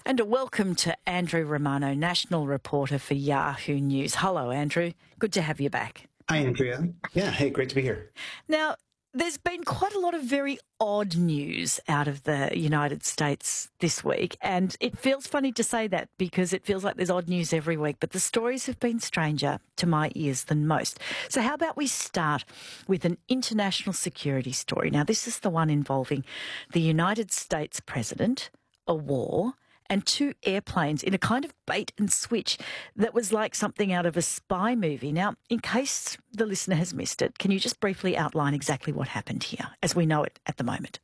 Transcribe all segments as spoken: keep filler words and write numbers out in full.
And a welcome to Andrew Romano, national reporter for Yahoo News. Hello, Andrew. Good to have you back. Hi, Andrea. Yeah, hey, great to be here. Now, there's been quite a lot of very odd news out of the United States this week, and it feels funny to say that because it feels like there's odd news every week, but the stories have been stranger to my ears than most. So how about we start with an international security story? Now, this is the one involving the United States president, a war, and two airplanes in a kind of bait and switch that was like something out of a spy movie. Now, in case the listener has missed it, can you just briefly outline exactly what happened here as we know it at the moment?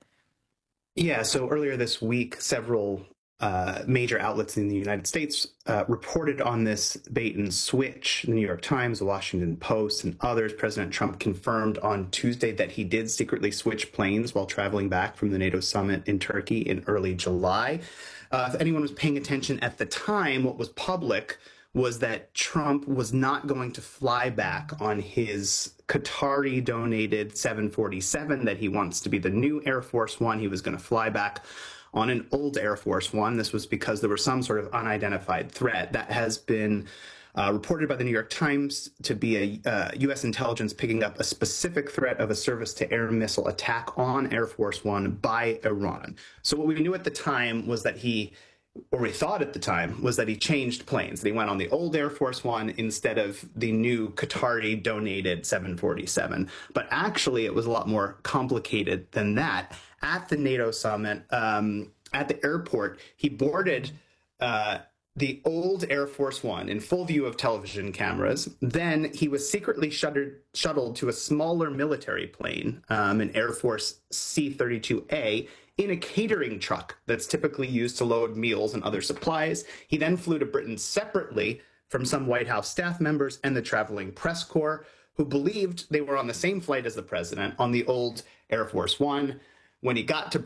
Yeah, so earlier this week, several uh, major outlets in the United States uh, reported on this bait and switch. The New York Times, the Washington Post, and others. President Trump confirmed on Tuesday that he did secretly switch planes while traveling back from the NATO summit in Turkey in early July. Uh, if anyone was paying attention at the time, what was public was that Trump was not going to fly back on his Qatari-donated seven forty-seven that he wants to be the new Air Force One. He was going to fly back on an old Air Force One. This was because there was some sort of unidentified threat that has been Uh, reported by the New York Times to be a uh, U S intelligence picking up a specific threat of a surface-to-air missile attack on Air Force One by Iran. So what we knew at the time was that he, or we thought at the time, was that he changed planes. That he went on the old Air Force One instead of the new Qatari-donated seven forty-seven. But actually, it was a lot more complicated than that. At the NATO summit, um, at the airport, he boarded Uh, the old Air Force One in full view of television cameras. Then he was secretly shuttered, shuttled to a smaller military plane, um, an Air Force C thirty-two A, in a catering truck that's typically used to load meals and other supplies. He then flew to Britain separately from some White House staff members and the traveling press corps, who believed they were on the same flight as the president on the old Air Force One. When he got to